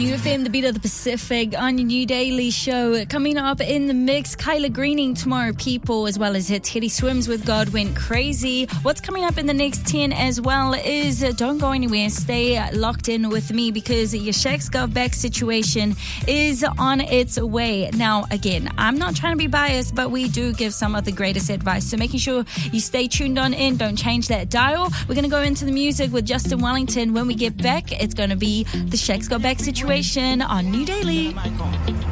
UFM, the beat of the Pacific, on your New Daily Show. Coming up in the mix, Kyla Greening, Tomorrow People, as well as Teddy Swims with God Went Crazy. What's coming up in the next 10 as well is don't go anywhere. Stay locked in with me because your Shaq's Gov Back situation is on its way. Now, again, I'm not trying to be biased, but we do give some of the greatest advice. So making sure you stay tuned on in. Don't change that dial. We're going to go into the music with Justin Wellington. When we get back, it's going to be the Shaq's Got Back situation on New Daily.